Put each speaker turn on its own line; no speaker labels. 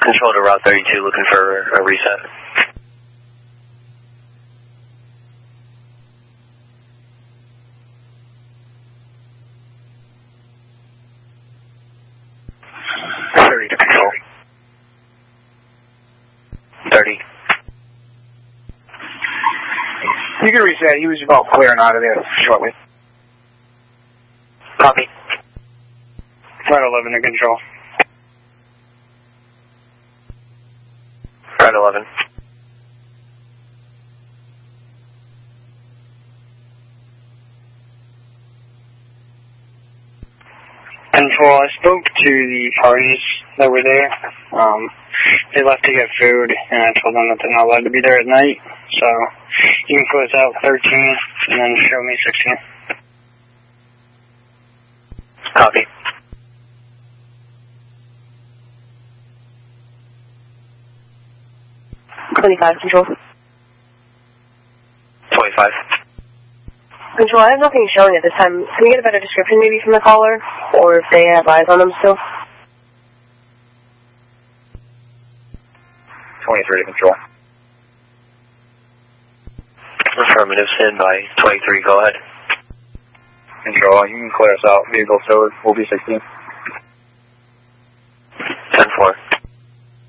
Control to Route 32, looking for a reset. To Control. 30.
You can reset. He was about clearing out of there shortly.
Copy.
Flight 11 to Control.
Flight 11.
Control, I spoke to the parties that were there. They left to get food, and I told them that they're not allowed to be there at night. So you can close out 13 and then show me 16.
Copy.
Control.
25.
Control, I have nothing showing at this time. Can we get a better description maybe from the caller? Or if they have eyes on them still?
23 to Control. Affirmative, stand by. 23, go ahead.
Control, you can clear us out. Vehicle towed, we'll be 16.